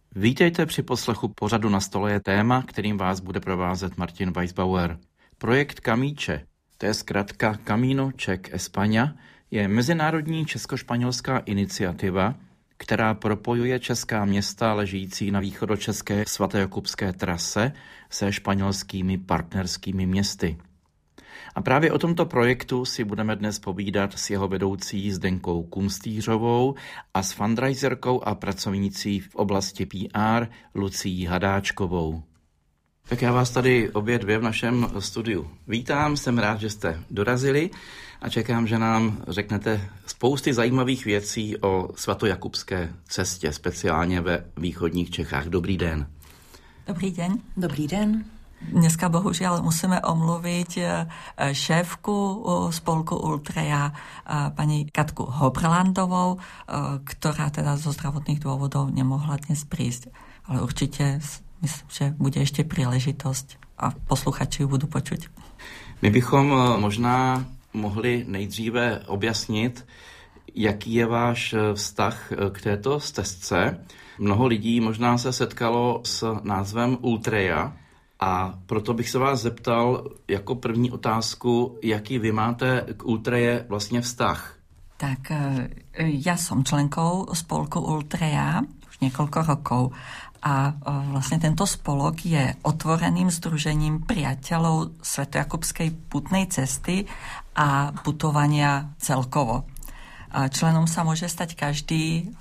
Vítejte při poslechu pořadu Na stole je téma, kterým vás bude provázet Martin Weisbauer. Projekt Camíče, to je zkratka Camino Czech España, je mezinárodní česko-španělská iniciativa, která propojuje česká města ležící na východočeské svatojakubské trase se španělskými partnerskými městy. A právě o tomto projektu si budeme dnes povídat s jeho vedoucí Zdenkou Kunstýřovou a s fundraiserkou a pracovnící v oblasti PR Lucií Hadáčkovou. Tak já vás tady obě dvě v našem studiu vítám, jsem rád, že jste dorazili a čekám, že nám řeknete spousty zajímavých věcí o svatojakubské cestě, speciálně ve východních Čechách. Dobrý den. Dobrý den. Dobrý den. Dneska bohužel musíme omluvit šéfku spolku Ultreja, paní Katku Hobrlandovou, která teda zo zdravotných dôvodov nemohla dnes prísť. Ale určitě myslím, že bude ještě příležitost a posluchači budou počuť. My bychom možná mohli nejdříve objasnit, jaký je váš vztah k této stezce. Mnoho lidí možná se setkalo s názvem Ultreja, a proto bych se vás zeptal jako první otázku, jaký vy máte k Ultreje vlastně vztah? Tak ja som členkou spolku Ultreja už niekoľko rokov a vlastne tento spolok je otvoreným združením priateľov svatojakubskej putnej cesty a putovania celkovo. Členom sa môže stať každý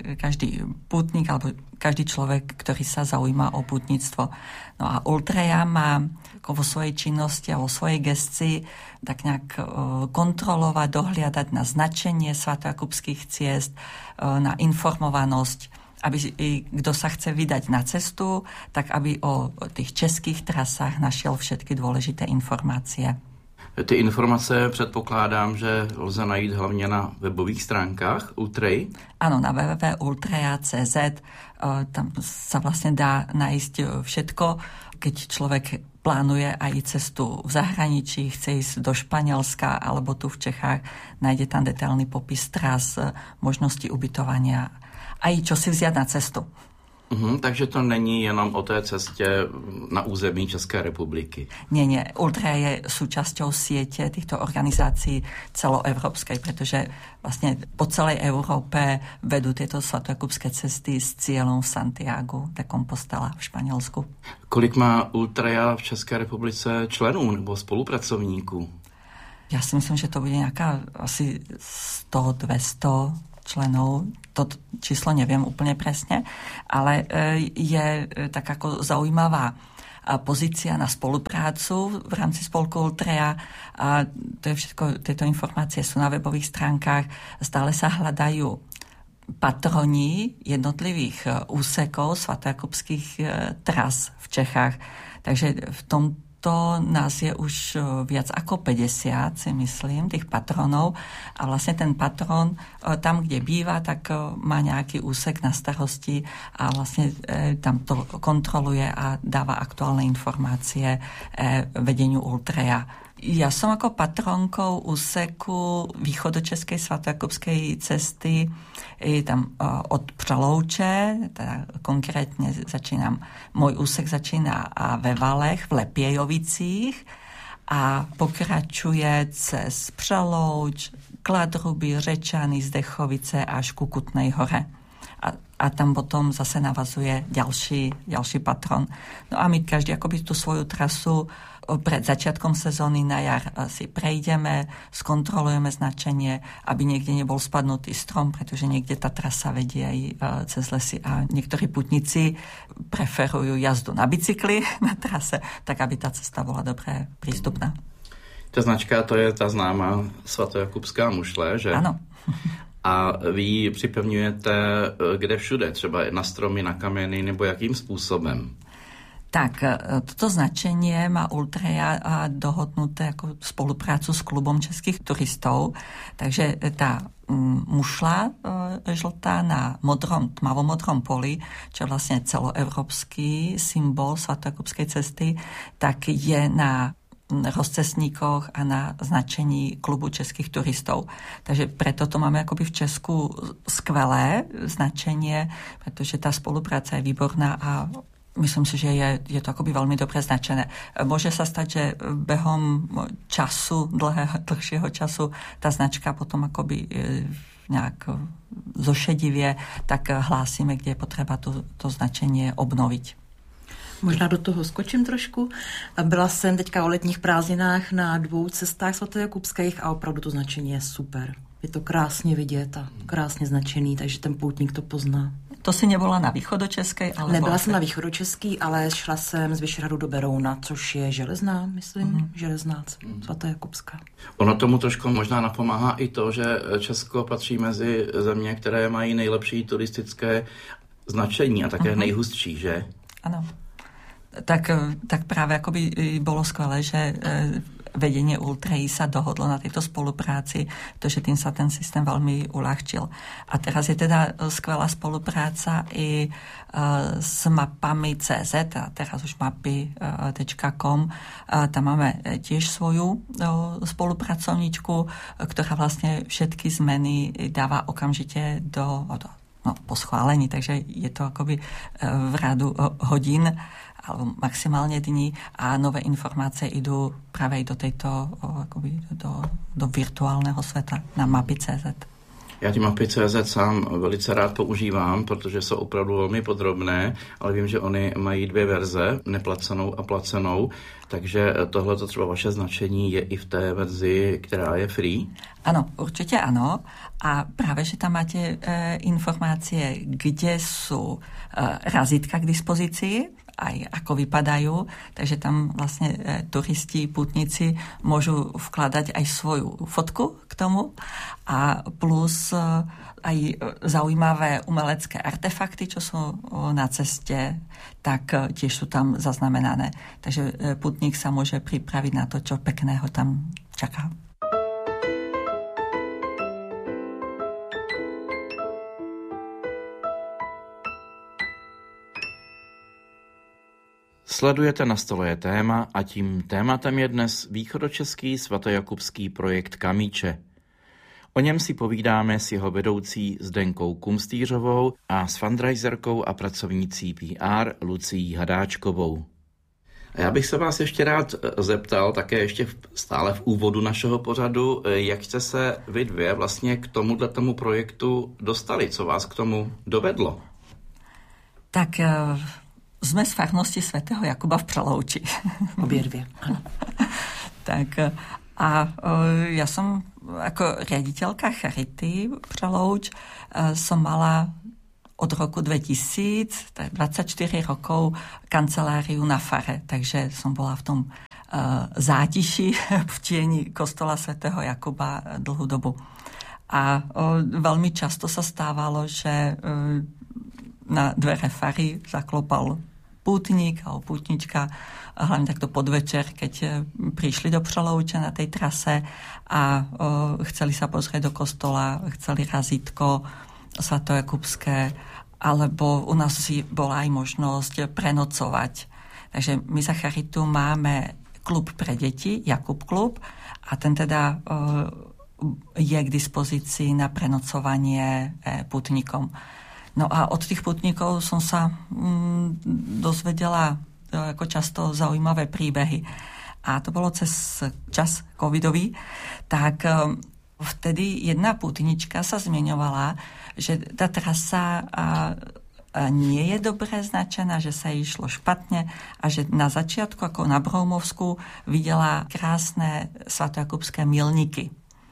pútnik alebo každý človek, ktorý sa zaujíma o pútnictvo. No a Ultreja má vo svojej činnosti a vo svojej gestii tak nejak kontrolovať, dohliadať na značenie svatojakubských ciest, na informovanosť, aby kto sa chce vydať na cestu, tak aby o tých českých trasách našiel všetky dôležité informácie. Ty informace předpokládám, že lze najít hlavně na webových stránkách Ultrej. Áno, na www.ultreja.cz tam sa vlastne dá nájsť všetko, keď človek plánuje aj cestu v zahraničí, chce ísť do Španielska alebo tu v Čechách, nájde tam detailný popis tras, možnosti ubytovania a i čo si vziať na cestu. Takže to není jenom o té cestě na území České republiky. Nie. Ultreja je súčasťou siete týchto organizácií celoevropskej, pretože vlastne po celej Európe vedú tieto svatojakubské cesty s cieľom v Santiagu de Compostela v Španělsku. Kolik má Ultreja v České republice členů nebo spolupracovníků? Ja si myslím, že to bude nejaká asi 100-200 členov, to číslo neviem úplne presne, ale je tak ako zaujímavá pozícia na spoluprácu v rámci spolku Ultreja a to je všetko, tieto informácie sú na webových stránkach, stále sa hľadajú patroni jednotlivých úsekov svatojakubských tras v Čechách, takže v tom to nás je už viac ako 50, si myslím, tých patronov a vlastne ten patron tam, kde býva, tak má nejaký úsek na starosti a vlastne tam to kontroluje a dáva aktuálne informácie vedeniu Ultreja. Ja som ako patronkou úseku východočeskej svatojakubskej cesty tam od Přelouče, teda konkrétne môj úsek začína ve Valech, v Lepějovicích a pokračuje cez Přelouč, Kladruby, Řečany, Zdechovice až ku Kutnej Hore. A tam potom zase navazuje ďalší patron. No a my každý akoby tú svoju trasu pred začiatkom sezóny na jar si prejdeme, skontrolujeme značenie, aby niekde nebol spadnutý strom, pretože niekde tá trasa vedie aj cez lesy a niektorí putníci preferujú jazdu na bicykli na trase, tak aby tá cesta bola dobre prístupná. Ta značka, to je ta známá svatojakubská mušle, že? Áno. A vy ji připevňujete kde všude, třeba na stromy, na kameny, nebo jakým způsobem? Tak, toto značenie má Ultreja dohodnuté ako spoluprácu s klubom českých turistov, takže tá mušla žltá na tmavomodrom poli, čo je vlastne celoevropský symbol svatojakubskej cesty, tak je na rozcestníkoch a na značení klubu českých turistov. Takže preto to máme akoby v Česku skvelé značenie, pretože tá spolupráca je výborná a myslím si, že je to akoby veľmi dobre značené. Môže sa stať, že behom času, dlhšieho času, tá značka potom akoby nejak zošedivie, tak hlásíme, kde je potreba to značenie obnoviť. Možná do toho skočím trošku. Byla jsem teďka o letních prázdninách na 2 cestách svatojakubských a opravdu to značení je super. Je to krásně vidět a krásně značený, takže ten poutník to pozná. To si nebyla na východočeskej? Alebo... Nebyla jsem na východočeský, ale šla jsem z Vyšehradu do Berouna, což je Železná, myslím, Železnác, svatojakubská. Ono tomu trošku možná napomáhá i to, že Česko patří mezi země, které mají nejlepší turistické značení a také nejhustší, že? Ano. Tak práve akoby bolo skvelé, že vedenie Ultrai sa dohodlo na tejto spolupráci, pretože tým sa ten systém veľmi uľahčil. A teraz je teda skvelá spolupráca i s mapami CZ, a teraz už mapy.com. Tam máme tiež svoju spolupracovníčku, ktorá vlastne všetky zmeny dáva okamžite po schválení, takže je to akoby v rádu hodín alebo maximálne dní a nové informácie idú práve do tejto akoby do virtuálneho sveta na mapy.cz. Já ty mapy.cz sám velice rád používám, protože jsou opravdu velmi podrobné, ale vím, že oni mají 2 verze, neplacenou a placenou, takže tohleto třeba vaše značení je i v té verzi, která je free? Áno, určite áno. A práve, že tam máte informácie, kde sú razítka k dispozícii, aj ako vypadajú, takže tam vlastne turisti, pútnici môžu vkladať aj svoju fotku k tomu a plus aj zaujímavé umelecké artefakty, čo sú na ceste, tak tiež sú tam zaznamenané. Takže pútnik sa môže pripraviť na to, čo pekného tam čaká. Sledujete Na stole je téma a tím tématem je dnes východočeský svatojakubský projekt Kamíče. O něm si povídáme s jeho vedoucí Zdenkou Kumstýřovou a s fundraiserkou a pracovnící PR Lucií Hadáčkovou. A já bych se vás ještě rád zeptal, také ještě stále v úvodu našeho pořadu, jak jste se vy dvě vlastně k tomuto projektu dostali, co vás k tomu dovedlo? Tak sme z farnosti svätého Jakuba v Přelouči. Obě dvě, ano. Tak a ja som ako riaditeľka Charity Přelouč som mala od roku 2000, tak 24 rokov kanceláriu na fare, takže som bola v tom zátiši v tieni kostola svätého Jakuba dlhú dobu. A veľmi často sa stávalo, že na dvere fary zaklopal pútnik alebo pútnička, hlavne takto podvečer, keď prišli do Přelouče na tej trase a chceli sa pozrieť do kostola, chceli razítko svatojakubské, alebo u nás bola aj možnosť prenocovať. Takže my za Charitu máme klub pre deti, Jakub klub, a ten teda je k dispozícii na prenocovanie pútnikom. No a od tých putníkov som sa dozvedela ako často zaujímavé príbehy. A to bolo cez čas covidový. Tak vtedy jedna putnička sa zmieňovala, že tá trasa nie je dobre značená, že sa išlo špatne a že na začiatku, ako na Broumovsku, videla krásne svatojakubské milníky.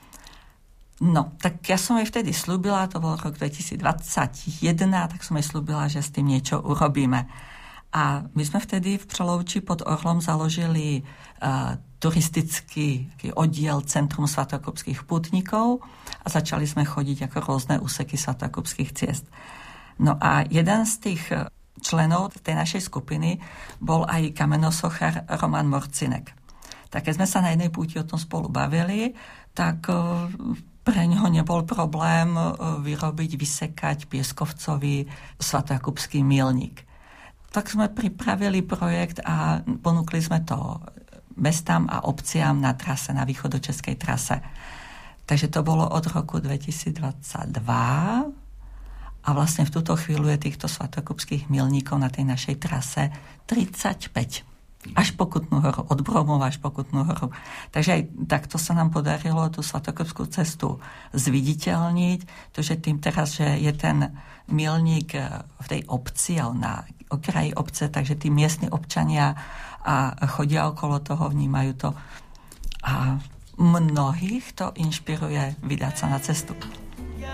No, tak ja som jej vtedy slúbila, to bol rok 2021, tak som jej slúbila, že s tým niečo urobíme. A my sme vtedy v Přelouči pod Orlom založili turistický oddiel Centrum svatojakubských pútnikov a začali sme chodiť ako rôzne úseky svatojakubských ciest. No a jeden z tých členov tej našej skupiny bol aj kamenosochár Roman Morcinek. Tak keď sme sa na jednej púti o tom spolu bavili, tak pre ňoho nebol problém vyrobiť, vysekať pieskovcový svatojakubský milník. Tak sme pripravili projekt a ponúkli sme to mestám a obciám na trase, na východočeskej trase. Takže to bolo od roku 2022 a vlastne v túto chvíľu je týchto svatokupských milníkov na tej našej trase 35. Až po Kutnú Horu, od Bromova až po Kutnú Horu. Takže aj takto sa nám podarilo tú svatokupskú cestu zviditeľniť. To, že tým teraz, že je ten milník v tej obci, ale na okraji obce, takže tí miestni občania a chodia okolo toho, vnímajú to. A mnohých to inšpiruje vydať sa na cestu.